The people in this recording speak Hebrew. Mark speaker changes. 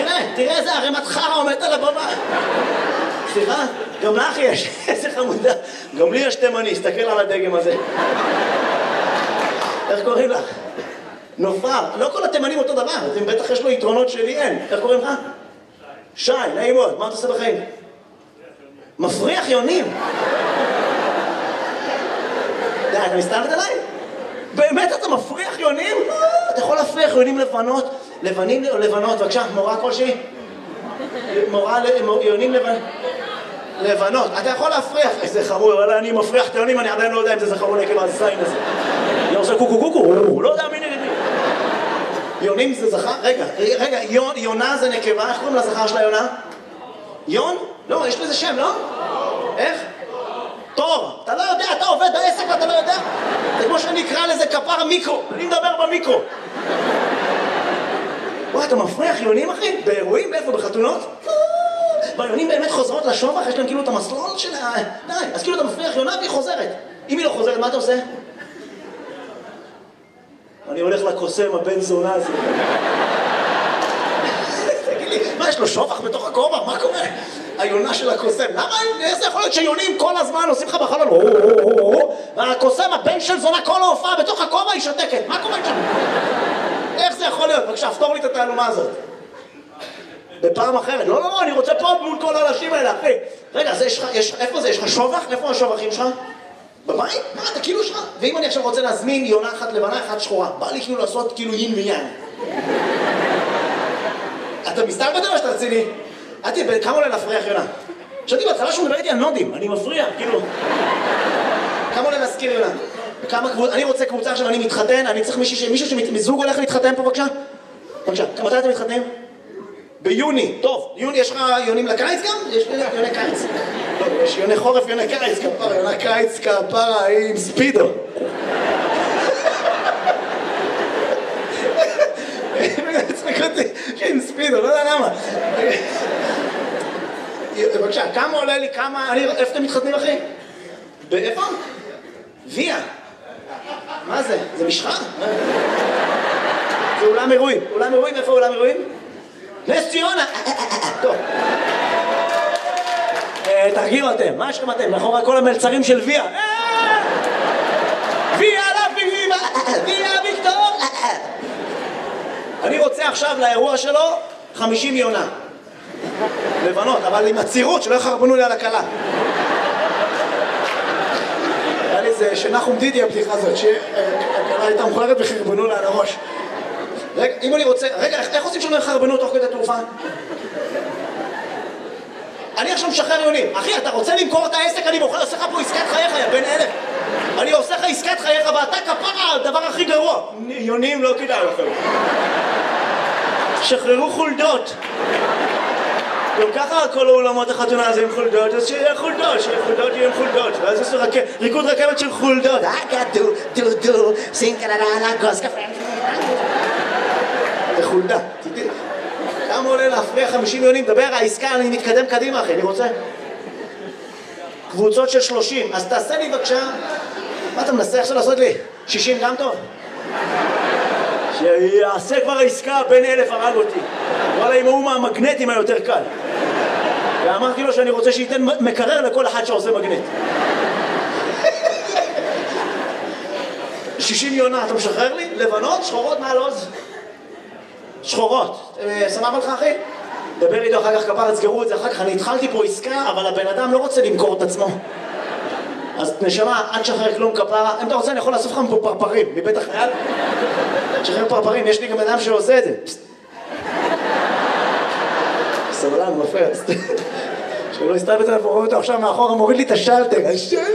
Speaker 1: תראה איזה ערימת חרא עומדת על הבמה. סליחה? גם לך יש, איזה חמודה. גם לי יש תימני, הסתכל על הדגם הזה. איך קוראים לך? נופר. לא כל התימנים אותו דבר, אז אם בטח יש לו יתרונות שלי אין. איך קוראים לך? שי, נעים מאוד. מה אתה עושה בחיים? מפריח יונים. די, אתה מסתלבט עליי? באמת אתה מפריח יונים? אתה יכול להפריח יונים לבנות? לבנים או לבנות? בבקשה, מורה כלשהי? מורה יונים לבנות. אתה יכול להפריח. איזה חמור, אבל אני מפריח את היונים, אני עדיין לא יודע אם זה זכר או נקב הזין הזה. אני עושה קוקו קוקו, לא יודע מי נגדי. יונים זה זכר? רגע, יונה זה נקבה, איך קוראים לזכר של היונה? יון? לא, יש לזה שם, לא? איך? תור. אתה לא יודע, אתה עובד בעסק ואתה לא יודע? זה כמו שאני אקרא לזה כפר מיקרו. אני מדבר במיקרו. וואי, אתה מפריח יונים, אחי? באירועים? איפה? בחתונות? והיונים באמת חוזרות לשובח, יש להם כאילו את המסלול של ה... די, אז כאילו אתה מפריח יונה והיא חוזרת. אם היא לא חוזרת, מה אתה עושה? אני הולך לקוסם, הבן זונה הזה. תגיד לי, מה, יש לו שובח בתוך הכובע? מה קורה? היונה של הקוסם. למה? איך זה יכול להיות שיונים כל הזמן עושים לך בחלון? והקוסם, הבן של זונה, כל ההופעה בתוך הכובע היא שותקת. מה קורה שם? איך זה יכול להיות? בבקשה, פתור לי את התעלומה הזאת. בפעם אחרת. לא, אני רוצה פה מול כל האנשים האלה, אחי. רגע, איפה זה? יש לך שובח? איפה השובחים שלך? בבית? מה, אתה כאילו שלך? ואם אני עכשיו רוצה להזמין יונה אחת לבנה, אחת שחורה, בא לי כאילו לעשות כאילו יין ויין. אתה מסתלבט או שאתה רציני? כמה עולה להפריח יונה? חשבתי בהתחלה שהוא מדבר איתי על נודים, אני מפריע, כאילו. כמה עולה להזכיר יונה? אני רוצה קבוצה עכשיו, אני מתחתן, אני צריך מישהו שמזוג הולך להתחתן פה, בבקשה? בבקשה, מתי אתם מתחתנים? ביוני, טוב, יוני, יש לך יונים לקיץ גם? יש לי יוני קיץ. לא, יש יוני חורף, יוני קיץ, כפרה, יוני קיץ, כפרה, עם ספידו. צחיק אותי, עם ספידו, לא יודע למה. בבקשה, כמה עולה לי, איפה אתם מתחתנים, אחי? באיפה? ויה. מה זה? זה משחה? זה אולם אירועים. אולם אירועים, איפה אולם אירועים? נס ציונה! טוב. תרגיעו אתם, מה יש לכם אתם? מאחורי כל המלצרים של ויה. ויה לביבה! ויה ויקטור! אני רוצה עכשיו לאירוע שלו 50 יונה. לבנות, אבל עם הצירות שלא יחרבנו לי על הקלה. היה לי זה שנחום דידי הבדיחה הזאת, שהקלה הייתה מכוערת וחרבנו לה על הראש. רגע, אם אני רוצה... רגע, איך עושים שלא יחרבנו תוך כדי תעופה? אני עכשיו משחרר יונים. אחי, אתה רוצה למכור את העסק? אני עושה לך פה עסקת חייך, יא בן 1000. אני עושה לך עסקת חייך ואתה כפרה, הדבר הכי גרוע. יונים לא כדאי לכם. שחררו חולדות. גם ככה כל האולמות החתונה הזה עם חולדות, אז שיהיה חולדות, יהיה עם חולדות. ואז יש ריקוד רכבת של חולדות. דו, סינקללה, גוז קפה. זה חולדה. כמה עולה להפריע 50 יונים? דבר, העסקה, אני מתקדם קדימה, אחי, אני רוצה. קבוצות של 30, אז תעשה לי בבקשה. מה אתה מנסה עכשיו לעשות לי? 60 גם טוב? שיעשה כבר העסקה, בן 1000 הרג אותי. וואלה, אם הוא מהמגנטים היותר קל. ואמרתי לו שאני רוצה שייתן מקרר לכל אחד שעושה מגנט. 60 יונה, אתה משחרר לי? לבנות? שחורות מעל עוז? שחורות. סבבה לך, אחי? דבר איתו אחר כך, כפר, תסגרו את זה אחר כך. אני התחלתי פה עסקה, אבל הבן אדם לא רוצה למכור את עצמו. אז נשמה, אל תשחרר כלום, כפרה. אם אתה רוצה, אני יכול לאסוף לך פה פרפרים, מבית החייל. תשחרר פרפרים, יש לי גם אדם שעושה את זה. סבלן, מפריע. שלא הסתלבט עליו, רואה אותו עכשיו מאחורה, מוריד לי את השלטר.